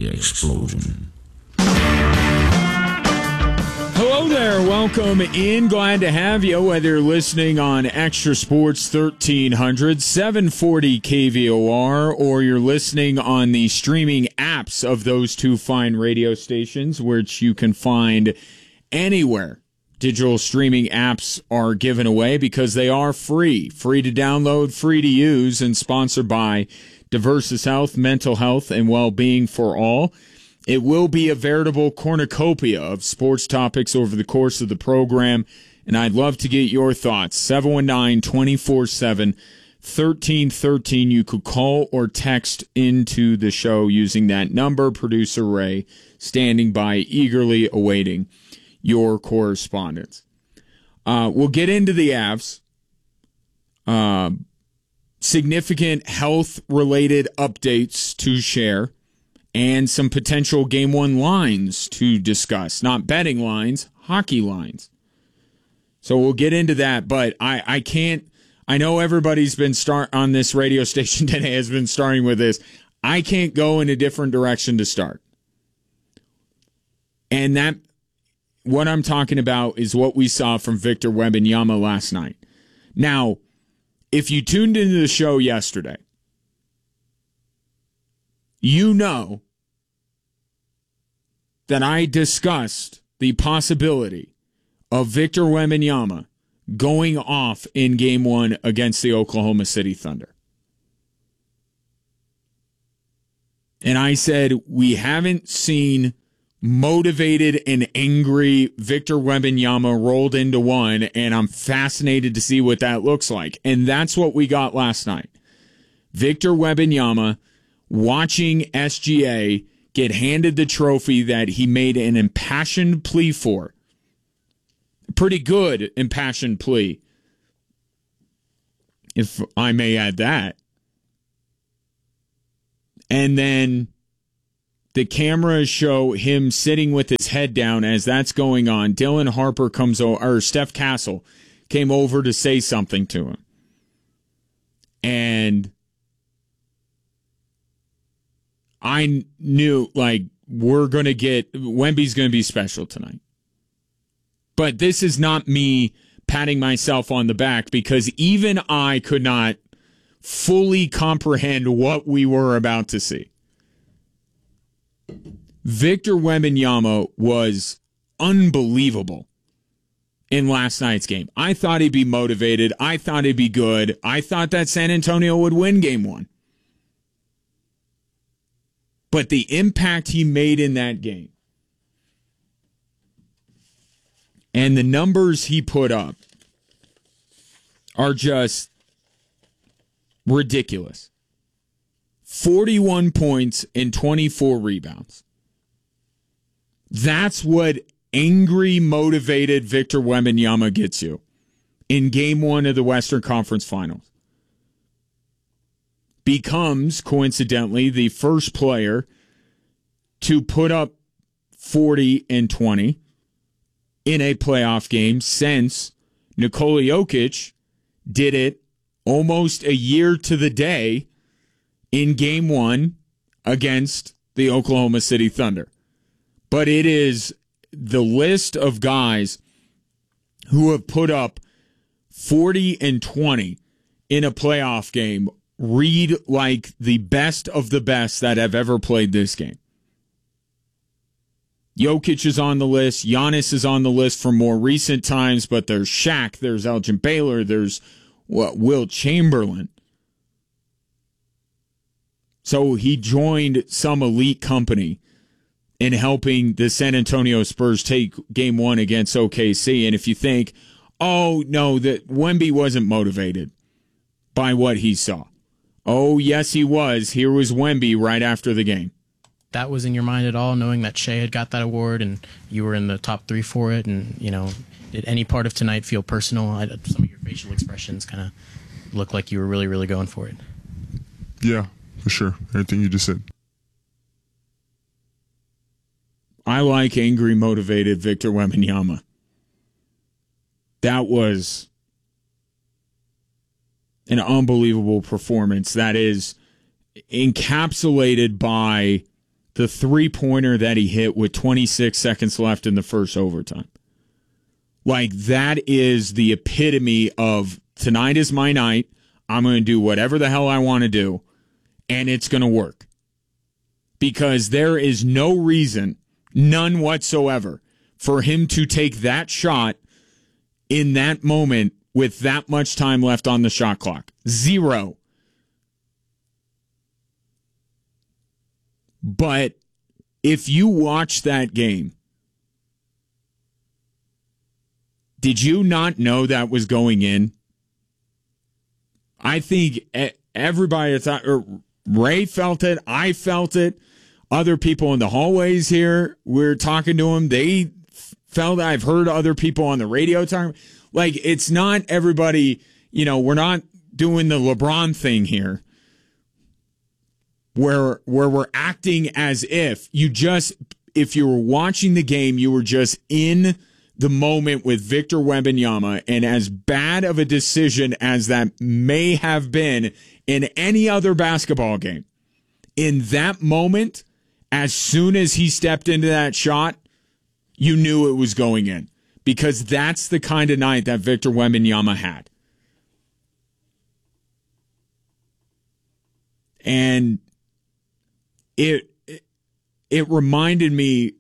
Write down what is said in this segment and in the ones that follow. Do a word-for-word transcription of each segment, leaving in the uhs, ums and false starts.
The explosion. Hello there. Welcome in. Glad to have you, whether you're listening on Extra Sports thirteen hundred, seven forty K V O R, or you're listening on the streaming apps of those two fine radio stations, which you can find anywhere. Digital streaming apps are given away because they are free. Free to download, free to use, and sponsored by Diversus Health, mental health, and well-being for all. It will be a veritable cornucopia of sports topics over the course of the program, and I'd love to get your thoughts. seven one nine, two four seven, one three one three. You could call or text into the show using that number. Producer Ray standing by, eagerly awaiting your correspondence. Uh, we'll get into the Avs. Uh, significant health-related updates to share and some potential game one lines to discuss. Not betting lines, hockey lines. So we'll get into that, but I, I can't, I know everybody's been start on this radio station today has been starting with this. I can't go in a different direction to start. And that, what I'm talking about is what we saw from Victor Wembanyama last night. Now, if you tuned into the show yesterday, you know that I discussed the possibility of Victor Wembanyama going off in game one against the Oklahoma City Thunder. And I said, we haven't seen motivated and angry Victor Wembanyama rolled into one, and I'm fascinated to see what that looks like. And that's what we got last night. Victor Wembanyama watching S G A get handed the trophy that he made an impassioned plea for. Pretty good impassioned plea, if I may add that. And then the cameras show him sitting with his head down as that's going on. Dylan Harper comes over, or Steph Castle came over to say something to him. And I knew, like, we're going to get, Wemby's going to be special tonight. But this is not me patting myself on the back, because even I could not fully comprehend what we were about to see. Victor Wembanyama was unbelievable in last night's game. I thought he'd be motivated. I thought he'd be good. I thought that San Antonio would win game one. But the impact he made in that game and the numbers he put up are just ridiculous. forty-one points and twenty-four rebounds. That's what angry, motivated Victor Wembanyama gets you in game one of the Western Conference Finals. Becomes, coincidentally, the first player to put up forty and twenty in a playoff game since Nikola Jokic did it almost a year to the day in game one against the Oklahoma City Thunder. But it is the list of guys who have put up forty and twenty in a playoff game read like the best of the best that have ever played this game. Jokic is on the list. Giannis is on the list from more recent times, but there's Shaq, there's Elgin Baylor, there's what, Will Chamberlain. So he joined some elite company in helping the San Antonio Spurs take game one against O K C. And if you think, oh, no, that Wemby wasn't motivated by what he saw. Oh, yes, he was. Here was Wemby right after the game. That was in your mind at all, knowing that Shea had got that award and you were in the top three for it? And, you know, did any part of tonight feel personal? I, some of your facial expressions kind of look like you were really, really going for it. Yeah, for sure. Everything you just said. I like angry, motivated Victor Wembanyama. That was an unbelievable performance that is encapsulated by the three-pointer that he hit with twenty-six seconds left in the first overtime. Like, that is the epitome of tonight is my night. I'm going to do whatever the hell I want to do, and it's going to work. Because there is no reason, none whatsoever, for him to take that shot in that moment with that much time left on the shot clock. Zero. But if you watch that game, did you not know that was going in? I think everybody thought, or Ray felt it, I felt it, other people in the hallways here, we're talking to them, they felt it. I've heard other people on the radio talking. Like, it's not everybody, you know, we're not doing the LeBron thing here. Where where we're acting as if you just, if you were watching the game, you were just in the moment with Victor Wembanyama, and as bad of a decision as that may have been in any other basketball game, in that moment, as soon as he stepped into that shot, you knew it was going in. Because that's the kind of night that Victor Wembanyama had. And It it reminded me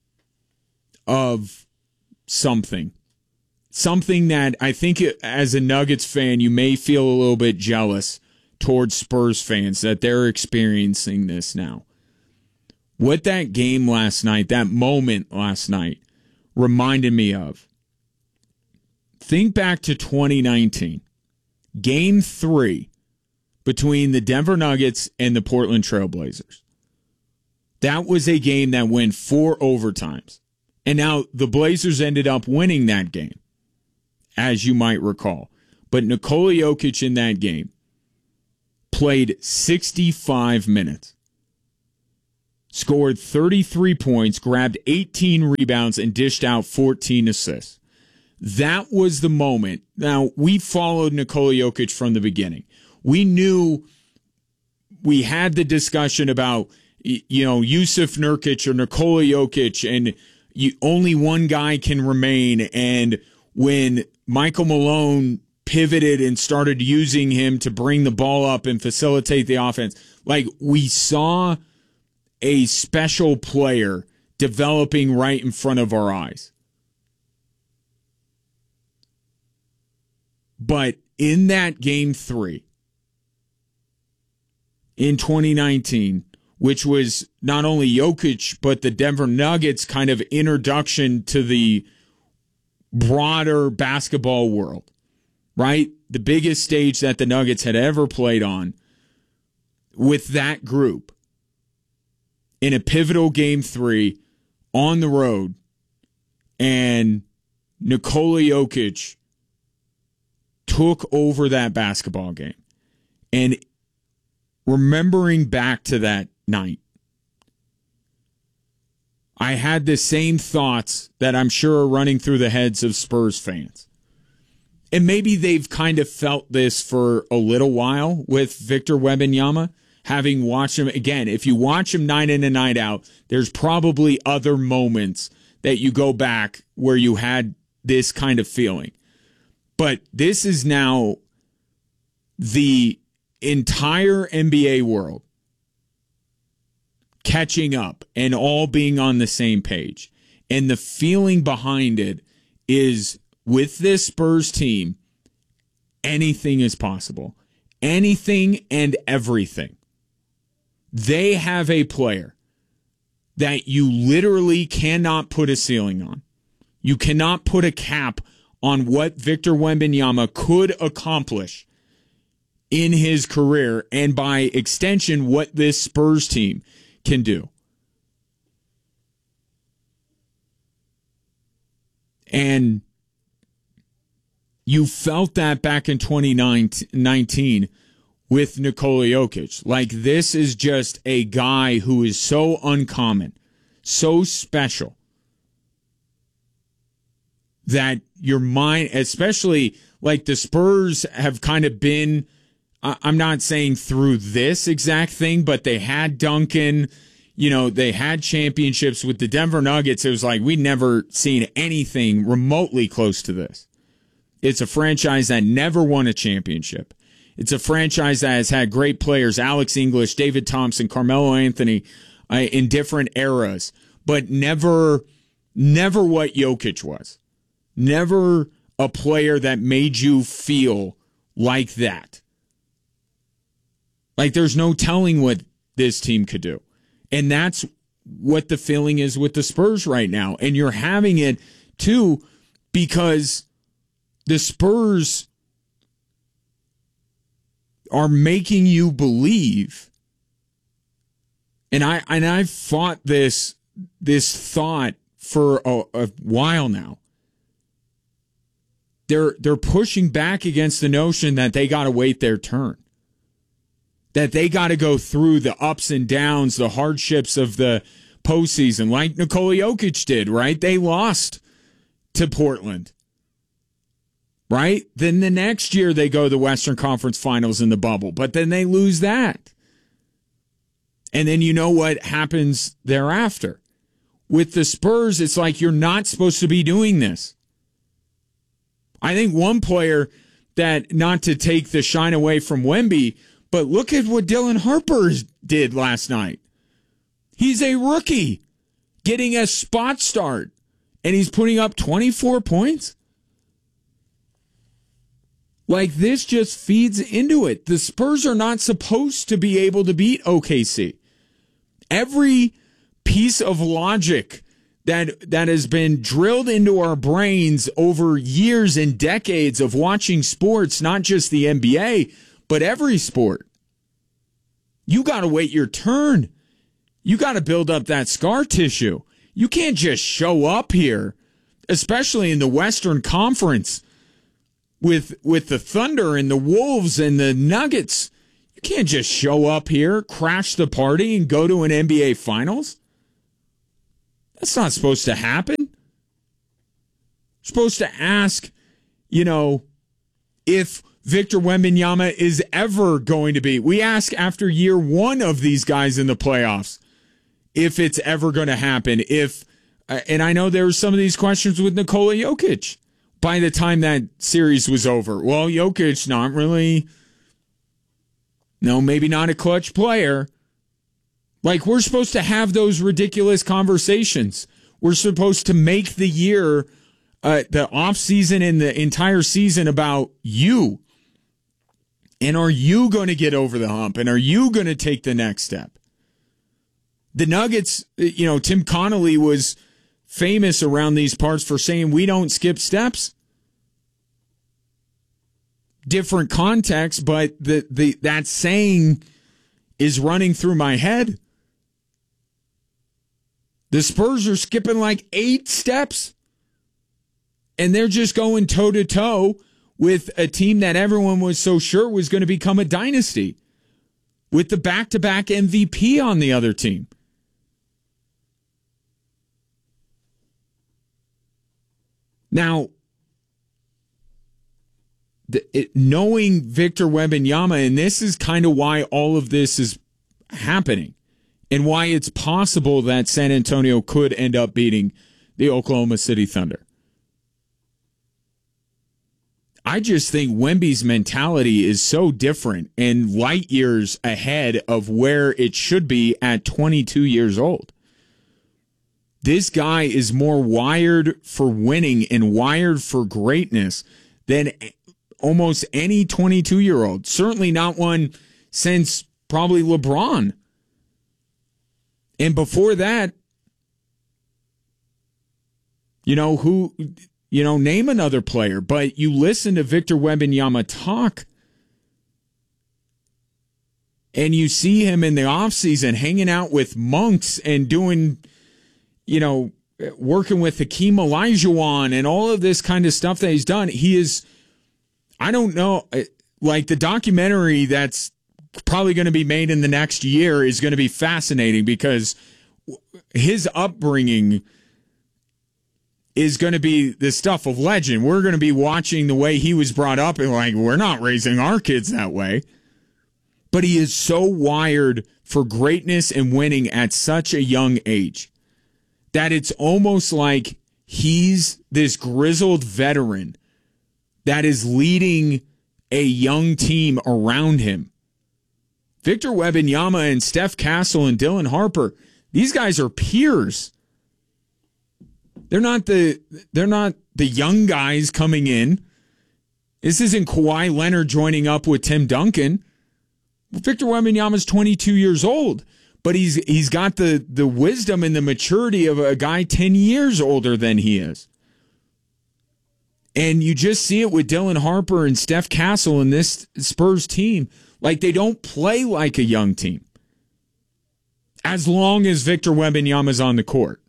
of something. Something that I think as a Nuggets fan, you may feel a little bit jealous towards Spurs fans that they're experiencing this now. What that game last night, that moment last night, reminded me of. Think back to twenty nineteen. Game three between the Denver Nuggets and the Portland Trail Blazers. That was a game that went four overtimes. And now the Blazers ended up winning that game, as you might recall. But Nikola Jokic in that game played sixty-five minutes, scored thirty-three points, grabbed eighteen rebounds, and dished out fourteen assists. That was the moment. Now, we followed Nikola Jokic from the beginning. We knew, we had the discussion about, you know, Yusuf Nurkic or Nikola Jokic, and you, only one guy can remain. And when Michael Malone pivoted and started using him to bring the ball up and facilitate the offense, like, we saw a special player developing right in front of our eyes. But in that game three, in twenty nineteen, which was not only Jokic, but the Denver Nuggets kind of introduction to the broader basketball world, right? The biggest stage that the Nuggets had ever played on, with that group in a pivotal game three on the road, and Nikola Jokic took over that basketball game. And remembering back to that night, I had the same thoughts that I'm sure are running through the heads of Spurs fans. And maybe they've kind of felt this for a little while with Victor Wembanyama, having watched him. Again, if you watch him night in and night out, there's probably other moments that you go back where you had this kind of feeling. But this is now the entire N B A world catching up and all being on the same page. And the feeling behind it is, with this Spurs team, anything is possible. Anything and everything. They have a player that you literally cannot put a ceiling on. You cannot put a cap on what Victor Wembanyama could accomplish in his career, and by extension, what this Spurs team can do. And you felt that back in twenty nineteen with Nikola Jokic. Like, this is just a guy who is so uncommon, so special, that your mind, especially like the Spurs have kind of been, I'm not saying through this exact thing, but they had Duncan, you know, they had championships with the Denver Nuggets. It was like we'd never seen anything remotely close to this. It's a franchise that never won a championship. It's a franchise that has had great players, Alex English, David Thompson, Carmelo Anthony, uh, in different eras, but never, never what Jokic was. Never a player that made you feel like that. Like there's no telling what this team could do. And that's what the feeling is with the Spurs right now. And you're having it, too, because the Spurs are making you believe, and I and I've fought this this thought for a, a while now. They're they're pushing back against the notion that they got to wait their turn. That they got to go through the ups and downs, the hardships of the postseason, like Nikola Jokic did, right? They lost to Portland, right? Then the next year they go to the Western Conference Finals in the bubble, but then they lose that. And then you know what happens thereafter. With the Spurs, it's like you're not supposed to be doing this. I think one player that, not to take the shine away from Wemby, but look at what Dylan Harper did last night. He's a rookie getting a spot start, and he's putting up twenty-four points. Like, this just feeds into it. The Spurs are not supposed to be able to beat O K C. Every piece of logic that that has been drilled into our brains over years and decades of watching sports, not just the N B A, but every sport. You got to wait your turn. You got to build up that scar tissue. You can't just show up here, especially in the Western Conference with with the Thunder and the Wolves and the Nuggets. You can't just show up here, crash the party, and go to an N B A Finals. That's not supposed to happen. You're supposed to ask, you know, if Victor Wembanyama is ever going to be. We ask after year one of these guys in the playoffs if it's ever going to happen. If, and I know there were some of these questions with Nikola Jokic by the time that series was over. Well, Jokic not really, no, maybe not a clutch player. Like, we're supposed to have those ridiculous conversations. We're supposed to make the year, uh, the off season and the entire season about you. And are you going to get over the hump? And are you going to take the next step? The Nuggets, you know, Tim Connolly was famous around these parts for saying we don't skip steps. Different context, but the, the that saying is running through my head. The Spurs are skipping like eight steps. And they're just going toe-to-toe with a team that everyone was so sure was going to become a dynasty, with the back-to-back M V P on the other team. Now, the, it, knowing Victor Wembanyama, and this is kind of why all of this is happening, and why it's possible that San Antonio could end up beating the Oklahoma City Thunder. I just think Wemby's mentality is so different and light years ahead of where it should be at twenty-two years old. This guy is more wired for winning and wired for greatness than almost any twenty-two-year-old. Certainly not one since probably LeBron. And before that, you know, who... You know, name another player, but you listen to Victor Wembanyama talk, and you see him in the offseason hanging out with monks and doing, you know, working with Hakeem Olajuwon and all of this kind of stuff that he's done. He is, I don't know, like the documentary that's probably going to be made in the next year is going to be fascinating because his upbringing is going to be the stuff of legend. We're going to be watching the way he was brought up and like, we're not raising our kids that way. But he is so wired for greatness and winning at such a young age that it's almost like he's this grizzled veteran that is leading a young team around him. Victor Wembanyama and Steph Castle and Dylan Harper, these guys are peers. They're not the they're not the young guys coming in. This isn't Kawhi Leonard joining up with Tim Duncan. Victor Wembanyama's twenty-two years old, but he's he's got the the wisdom and the maturity of a guy ten years older than he is. And you just see it with Dylan Harper and Steph Castle in this Spurs team. Like, they don't play like a young team as long as Victor Wembanyama's on the court.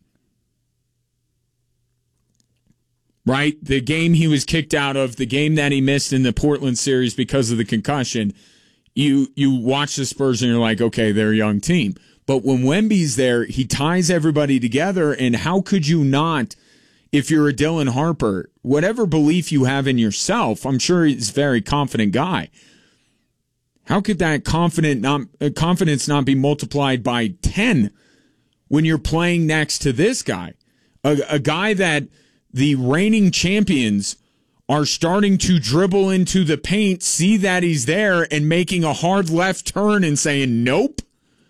Right? The game he was kicked out of, the game that he missed in the Portland series because of the concussion, you you watch the Spurs and you're like, okay, they're a young team. But when Wemby's there, he ties everybody together, and how could you not, if you're a Dylan Harper, whatever belief you have in yourself, I'm sure he's a very confident guy. How could that confident not, uh, confidence not be multiplied by ten when you're playing next to this guy? A, a guy that the reigning champions are starting to dribble into the paint, see that he's there, and making a hard left turn and saying, nope.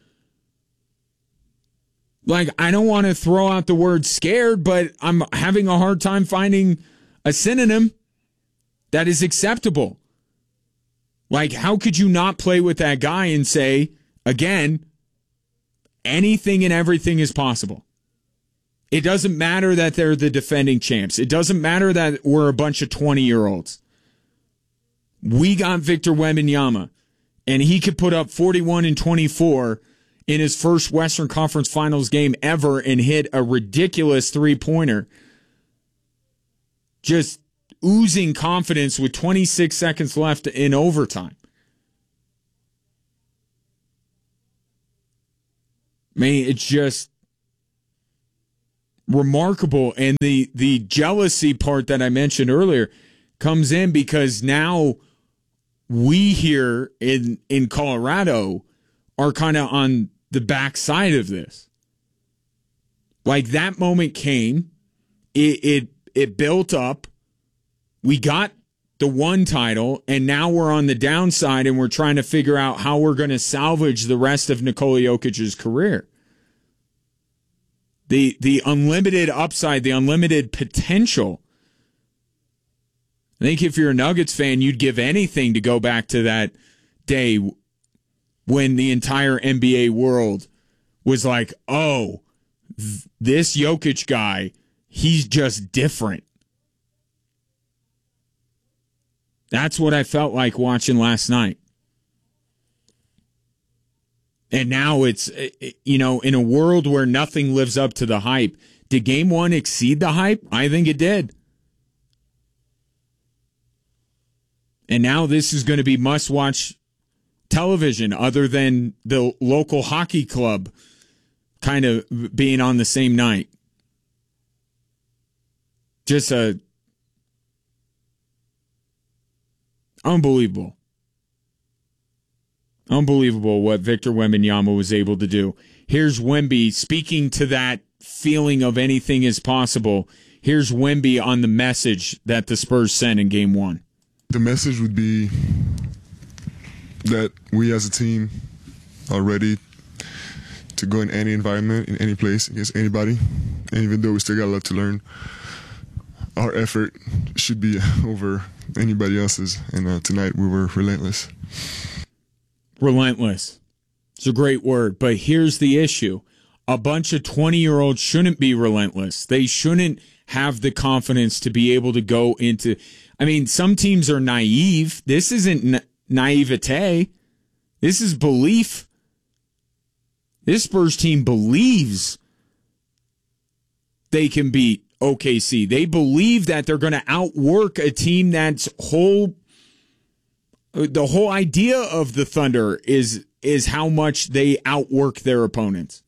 Like, I don't want to throw out the word scared, but I'm having a hard time finding a synonym that is acceptable. Like, how could you not play with that guy and say, again, anything and everything is possible? It doesn't matter that they're the defending champs. It doesn't matter that we're a bunch of twenty-year-olds. We got Victor Wembanyama, and he could put up forty-one and twenty-four in his first Western Conference Finals game ever and hit a ridiculous three-pointer. Just oozing confidence with twenty-six seconds left in overtime. I mean, it's just remarkable. And the, the jealousy part that I mentioned earlier comes in because now we here in, in Colorado are kind of on the backside of this. Like, that moment came, it, it it built up, we got the one title, and now we're on the downside and we're trying to figure out how we're going to salvage the rest of Nikola Jokic's career. The the unlimited upside, the unlimited potential. I think if you're a Nuggets fan, you'd give anything to go back to that day when the entire N B A world was like, oh, th- this Jokic guy, he's just different. That's what I felt like watching last night. And now it's, you know, in a world where nothing lives up to the hype, did game one exceed the hype? I think it did. And now this is going to be must-watch television other than the local hockey club kind of being on the same night. Just a unbelievable. Unbelievable what Victor Wembanyama was able to do. Here's Wemby speaking to that feeling of anything is possible. Here's Wemby on the message that the Spurs sent in game one. The message would be that we as a team are ready to go in any environment, in any place, against anybody. And even though we still got a lot to learn, our effort should be over anybody else's. And uh, tonight we were relentless. Relentless. It's a great word, but here's the issue. A bunch of twenty-year-olds shouldn't be relentless. They shouldn't have the confidence to be able to go into... I mean, some teams are naive. This isn't na- naivete. This is belief. This Spurs team believes they can beat O K C. They believe that they're going to outwork a team that's whole... The whole idea of the Thunder is is how much they outwork their opponents.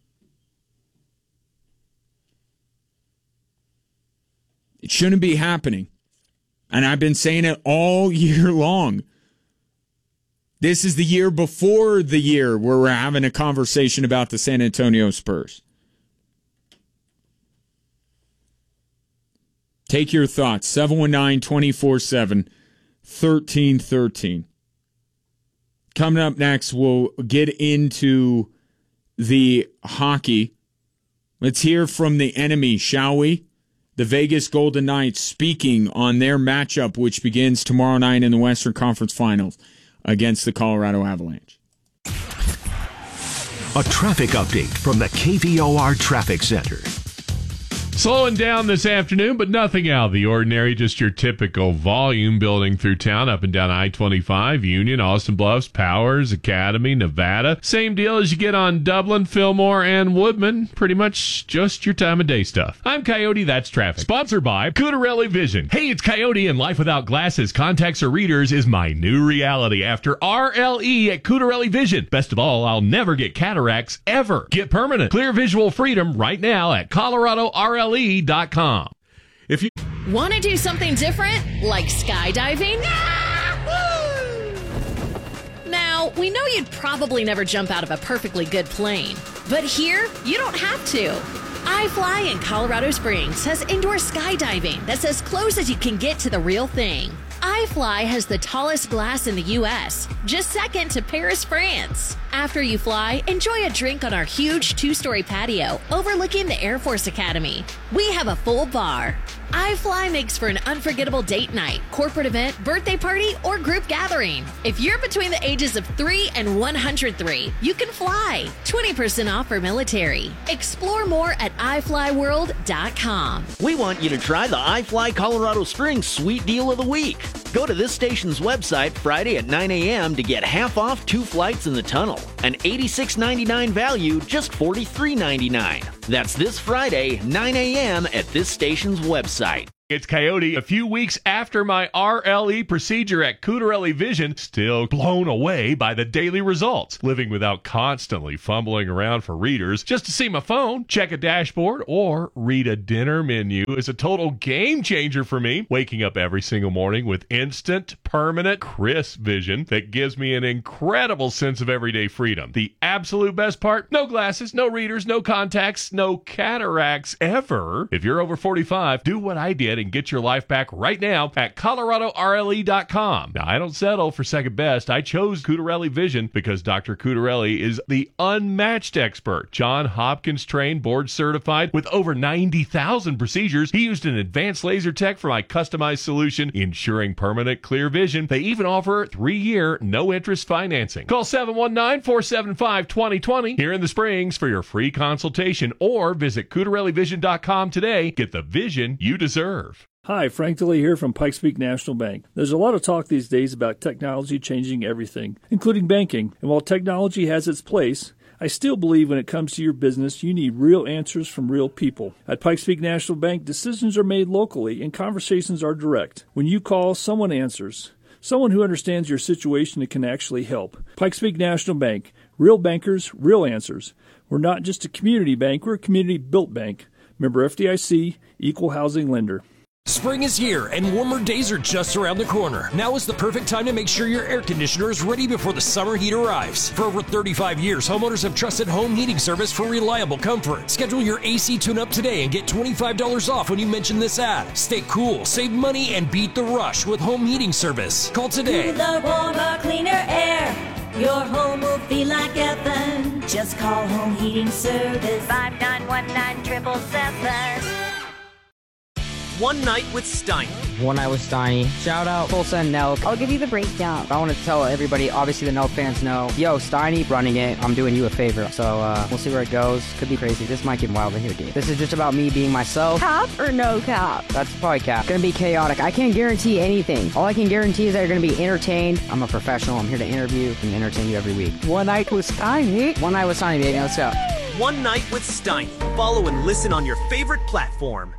It shouldn't be happening. And I've been saying it all year long. This is the year before the year where we're having a conversation about the San Antonio Spurs. Take your thoughts. seven one nine, two four seven, one three one three. Coming up next, we'll get into the hockey. Let's hear from the enemy, shall we? The Vegas Golden Knights speaking on their matchup, which begins tomorrow night in the Western Conference Finals against the Colorado Avalanche. A traffic update from the K V O R Traffic Center. Slowing down this afternoon, but nothing out of the ordinary. Just your typical volume building through town, up and down I twenty-five, Union, Austin Bluffs, Powers, Academy, Nevada. Same deal as you get on Dublin, Fillmore, and Woodman. Pretty much just your time of day stuff. I'm Coyote, that's traffic. Sponsored by Cutarelli Vision. Hey, it's Coyote, and life without glasses, contacts, or readers is my new reality after R L E at Cutarelli Vision. Best of all, I'll never get cataracts ever. Get permanent clear visual freedom right now at Colorado R L E dot com. If you want to do something different, like skydiving? Now, we know you'd probably never jump out of a perfectly good plane, but here, you don't have to. iFly in Colorado Springs has indoor skydiving that's as close as you can get to the real thing. iFly has the tallest glass in the U S, just second to Paris, France. After you fly, enjoy a drink on our huge two-story patio overlooking the Air Force Academy. We have a full bar. iFly makes for an unforgettable date night, corporate event, birthday party, or group gathering. If you're between the ages of three and one hundred three, you can fly. twenty percent off for military. Explore more at i fly world dot com. We want you to try the iFly Colorado Springs Sweet Deal of the Week. Go to this station's website Friday at nine a.m. to get half off two flights in the tunnel. An eighty-six ninety-nine value, just forty-three ninety-nine. That's this Friday, nine a.m. at this station's website. It's Coyote. A few weeks after my R L E procedure at Cutarelli Vision, still blown away by the daily results. Living without constantly fumbling around for readers just to see my phone, check a dashboard, or read a dinner menu is a total game changer for me. Waking up every single morning with instant, permanent, crisp vision that gives me an incredible sense of everyday freedom. The absolute best part? No glasses, no readers, no contacts, no cataracts ever. If you're over forty-five, do what I did and get your life back right now at Colorado R L E dot com. Now, I don't settle for second best. I chose Cutarelli Vision because Doctor Cutarelli is the unmatched expert. John Hopkins trained, board certified with over ninety thousand procedures. He used an advanced laser tech for my customized solution, ensuring permanent clear vision. They even offer three-year, no-interest financing. Call seven one nine, four seven five, two zero two zero here in the Springs for your free consultation, or visit Cutarelli Vision dot com today. Get the vision you deserve. Hi, Frank DeLay here from Pikes Peak National Bank. There's a lot of talk these days about technology changing everything, including banking. And while technology has its place, I still believe when it comes to your business, you need real answers from real people. At Pikes Peak National Bank, decisions are made locally and conversations are direct. When you call, someone answers. Someone who understands your situation and can actually help. Pikes Peak National Bank. Real bankers, real answers. We're not just a community bank, we're a community-built bank. Member F D I C, Equal Housing Lender. Spring is here and warmer days are just around the corner. Now is the perfect time to make sure your air conditioner is ready before the summer heat arrives. For over thirty-five years, homeowners have trusted Home Heating Service for reliable comfort. Schedule your A C tune-up today and get twenty-five dollars off when you mention this ad. Stay cool, save money, and beat the rush with Home Heating Service. Call today. The warmer, cleaner air. Your home will feel like heaven. Just call Home Heating Service. five nine one nine, seven seven seven. One Night with Steiny. One Night with Steiny. Shout out Tulsa and Nelk. I'll give you the breakdown. I want to tell everybody, obviously the Nelk fans know, yo, Steiny running it. I'm doing you a favor. So uh, we'll see where it goes. Could be crazy. This might get wild in here, dude. This is just about me being myself. Cap or no cap? That's probably cap. Gonna be chaotic. I can't guarantee anything. All I can guarantee is that you're gonna be entertained. I'm a professional. I'm here to interview and entertain you every week. One Night with Steiny. One Night with Steiny, baby. Let's go. One Night with Steiny. Follow and listen on your favorite platform.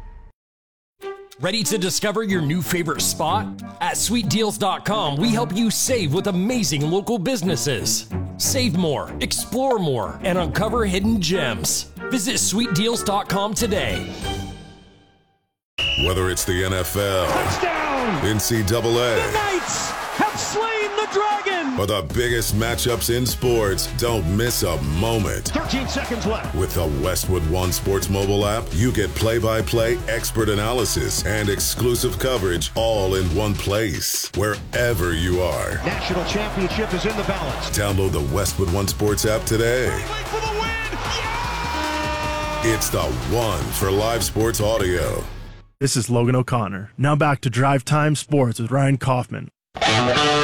Ready to discover your new favorite spot? At sweet deals dot com, we help you save with amazing local businesses. Save more, explore more, and uncover hidden gems. Visit sweet deals dot com today. Whether it's the N F L, touchdown, N C double A, the Knights have slain the dragon, For the biggest matchups in sports, don't miss a moment. thirteen seconds left. With the Westwood One Sports mobile app, you get play-by-play expert analysis and exclusive coverage all in one place, wherever you are. National championship is in the balance. Download the Westwood One Sports app today. For the win! Yeah! It's the one for live sports audio. This is Logan O'Connor. Now back to Drive Time Sports with Ryan Kaufman.